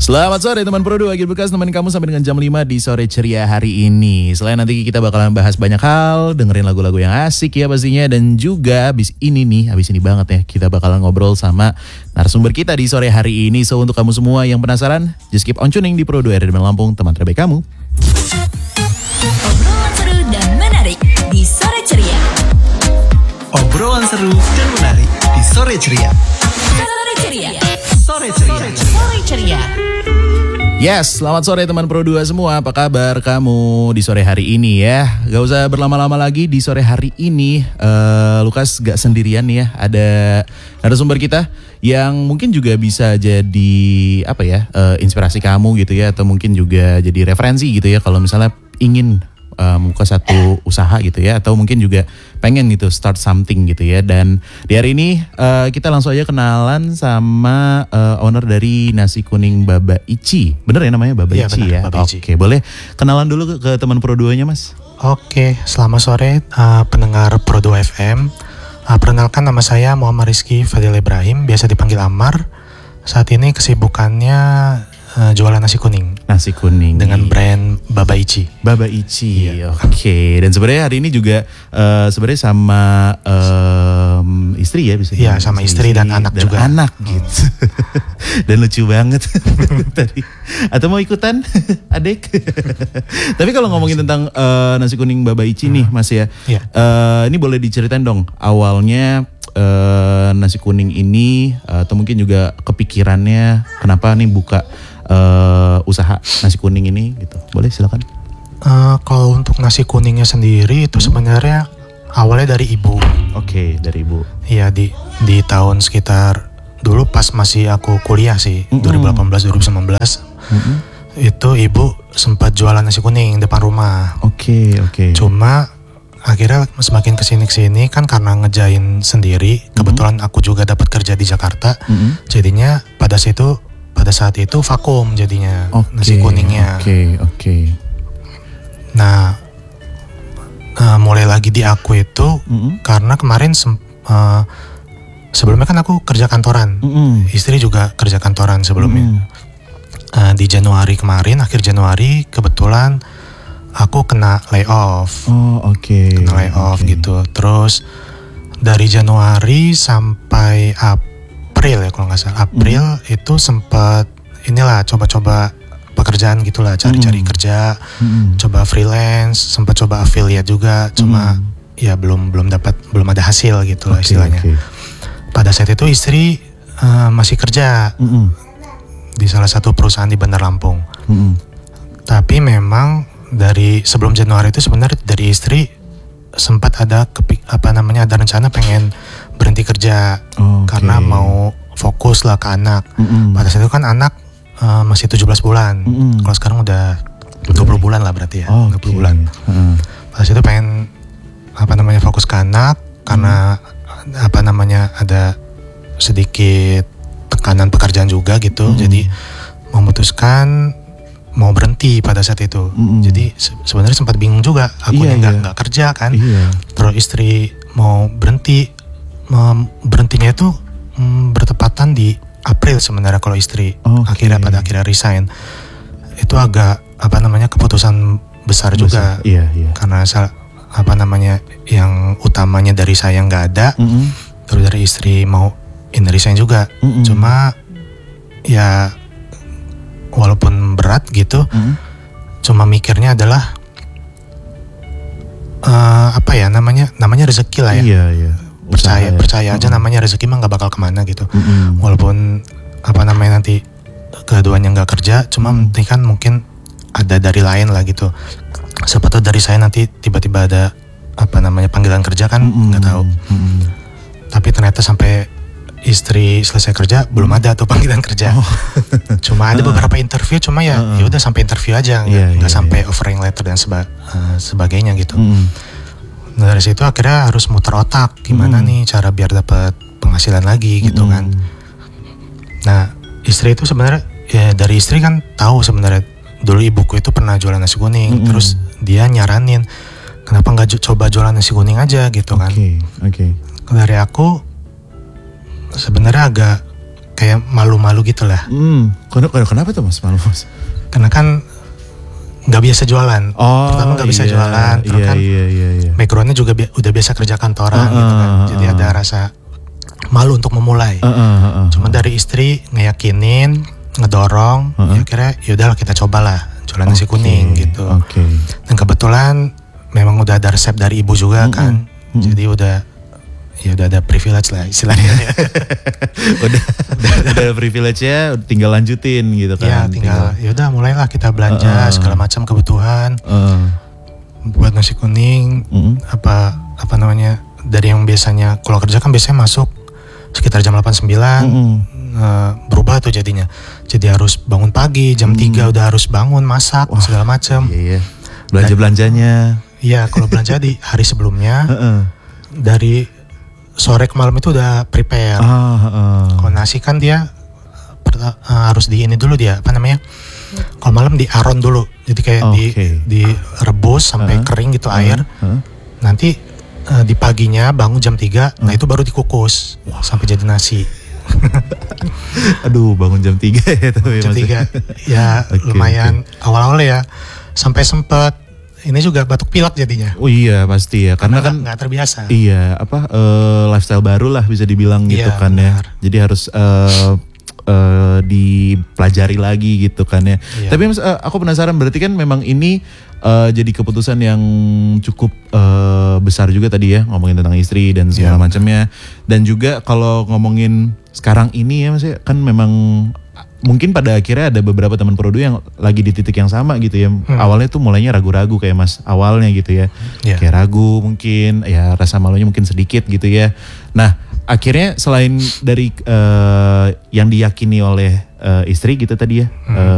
Selamat sore teman Pro 2, Agil Bekas nemenin kamu sampai dengan jam 5 di sore ceria hari ini. Selain nanti kita bakalan bahas banyak hal, dengerin lagu-lagu yang asik ya pastinya. Dan juga abis ini banget ya, kita bakalan ngobrol sama narasumber kita di sore hari ini. So untuk kamu semua yang penasaran, just keep on tuning di Pro 2 RRI Lampung, teman terbaik kamu. Obrolan seru dan menarik di sore ceria. Obrolan seru dan menarik di sore ceria. Sore ceria. Sore ceria. Sore ceria. Yes, selamat sore teman Pro 2 semua. Apa kabar kamu di sore hari ini ya? Gak usah berlama-lama lagi di sore hari ini. Lukas gak sendirian ya. Ada narasumber kita yang mungkin juga bisa jadi inspirasi kamu gitu ya, atau mungkin juga jadi referensi gitu ya kalau misalnya ingin membuka satu usaha gitu ya, atau mungkin juga pengen gitu start something gitu ya. Dan di hari ini kita langsung aja kenalan sama owner dari nasi kuning Baba Ichi. Bener ya namanya Baba Ichi ya? Oke, boleh kenalan dulu ke teman Pro 2-nya Mas? Oke, selamat sore pendengar Pro 2 FM. Perkenalkan, nama saya Muhammad Rizky Fadil Ibrahim, biasa dipanggil Ammar. Saat ini kesibukannya jualan nasi kuning. Nasi kuning dengan brand Baba Ichi. Baba Ichi, iya. Oke. Dan sebenarnya hari ini juga sebenarnya sama istri ya bisa. Iya, sama istri dan anak juga. Anak gitu. Dan lucu banget tadi. Atau mau ikutan, adek? Tapi kalau ngomongin tentang nasi kuning Baba Ichi nih, Mas ya. Iya. Ini boleh diceritain dong awalnya nasi kuning ini, atau mungkin juga kepikirannya kenapa nih buka usaha nasi kuning ini gitu. Boleh silakan. Kalau untuk nasi kuningnya sendiri itu sebenarnya awalnya dari ibu. Oke, dari ibu. Iya, di tahun sekitar dulu pas masih aku kuliah sih, 2018-2019. Itu ibu sempat jualan nasi kuning depan rumah. Oke. Cuma akhirnya semakin kesini kan karena ngejain sendiri, kebetulan aku juga dapat kerja di Jakarta, jadinya pada saat itu vakum jadinya nasi kuningnya. Oke. Nah, mulai lagi di aku itu karena kemarin sebelumnya kan aku kerja kantoran, istri juga kerja kantoran sebelumnya. Di Januari kemarin, akhir Januari kebetulan aku kena layoff. Kena layoff gitu. Terus dari Januari sampai April ya kalau nggak salah. April itu sempat coba-coba pekerjaan gitulah, cari-cari kerja, coba freelance, sempat coba affiliate juga. Cuma ya belum ada hasil gitu lah istilahnya. Pada saat itu istri masih kerja di salah satu perusahaan di Bandar Lampung. Tapi memang dari sebelum Januari itu sebenarnya dari istri sempat ada ada rencana pengen berhenti kerja karena mau fokus lah ke anak. Pada saat itu kan anak masih 17 bulan. Kalau sekarang udah 20 bulan lah berarti ya. 20 bulan. Pada saat itu pengen fokus ke anak karena ada sedikit tekanan pekerjaan juga gitu. Jadi memutuskan mau berhenti pada saat itu. Jadi sebenarnya sempat bingung juga. Aku nggak kerja kan. Terus istri mau berhenti. Berhentinya itu bertepatan di April sebenarnya kalau istri. Pada akhirnya resign. Itu agak keputusan besar juga. Karena yang utamanya dari saya nggak ada. Terus dari istri mau resign juga. Cuma ya walaupun berat gitu, cuma mikirnya adalah namanya rezeki lah ya. Iya. Percaya aja namanya rezeki mah nggak bakal kemana gitu. Walaupun nanti keduanya nggak kerja, cuma penting kan mungkin ada dari lain lah gitu. Siapa tahu dari saya nanti tiba-tiba ada panggilan kerja kan nggak tahu. Tapi ternyata sampai istri selesai kerja belum ada tuh panggilan kerja. Cuma ada beberapa interview, cuma ya udah sampai interview aja, nggak sampai offering letter dan sebagainya gitu. Nah, dari situ akhirnya harus muter otak gimana nih cara biar dapat penghasilan lagi gitu kan. Nah, istri itu sebenarnya dari istri kan tahu sebenarnya dulu ibuku itu pernah jualan nasi kuning, terus dia nyaranin kenapa nggak coba jualan nasi kuning aja gitu kan. Dari aku sebenarnya agak kayak malu-malu gitu lah. Kenapa tuh Mas malu Mas? Karena kan nggak biasa jualan. Pertama nggak bisa jualan, terus kan backgroundnya juga udah biasa kerja kantoran gitu kan. Jadi ada rasa malu untuk memulai. Cuma dari istri ngeyakinin, ngedorong, ya kira yaudahlah kita cobalah jualan nasi kuning gitu. Dan kebetulan memang udah ada resep dari ibu juga kan. Jadi udah ada privilege lah istilahnya. udah privilege ya, tinggal lanjutin gitu kan. Ya tinggal yaudah mulailah kita belanja segala macam kebutuhan. Buat nasi kuning apa namanya, dari yang biasanya kalau kerja kan biasanya masuk sekitar jam 8-9, berubah tuh jadinya. Jadi harus bangun pagi jam 3 udah harus bangun masak segala macam. Iya. Belanja-belanjanya. Iya, kalau belanja di hari sebelumnya dari sore ke malam itu udah prepare. Kalau nasi kan dia harus di ini dulu dia, apa namanya? Kalau malam di aron dulu. Jadi kayak direbus sampai kering gitu air. Nanti di paginya bangun jam 3, nah itu baru dikukus sampai jadi nasi. Aduh, bangun jam 3 ya tapi jam 3. Ya lumayan awal-awal ya. Sampai sempet ini juga batuk pilek jadinya. Oh iya pasti ya, karena kan nggak terbiasa. Iya, lifestyle baru lah bisa dibilang gitu kan benar. Ya. Jadi harus dipelajari lagi gitu kan ya. Iya. Tapi Mas, aku penasaran berarti kan memang ini jadi keputusan yang cukup besar juga tadi ya, ngomongin tentang istri dan segala macamnya. Dan juga kalau ngomongin sekarang ini ya Mas ya, kan memang mungkin pada akhirnya ada beberapa teman produ yang lagi di titik yang sama gitu ya. Awalnya tuh mulainya ragu-ragu kayak Mas awalnya gitu ya. Kayak ragu mungkin, ya rasa malunya mungkin sedikit gitu ya. Nah akhirnya selain dari yang diyakini oleh istri gitu tadi ya.